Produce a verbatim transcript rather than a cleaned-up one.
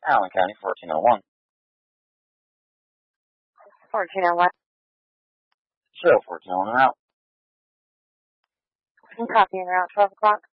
Allen County, fourteen oh one. fourteen oh one. Show fourteen oh one route. Copy en route, twelve o'clock.